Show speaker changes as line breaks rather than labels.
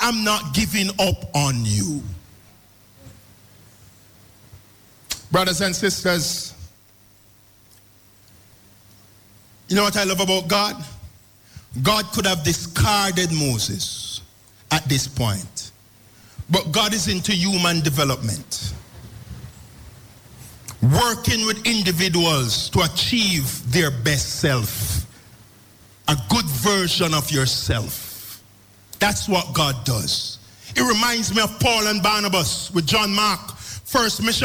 I'm not giving up on you. Brothers and sisters, you know what I love about God? God could have discarded Moses at this point. But God is into human development. Working with individuals to achieve their best self. A good version of yourself. That's what God does. It reminds me of Paul and Barnabas with John Mark, first mission.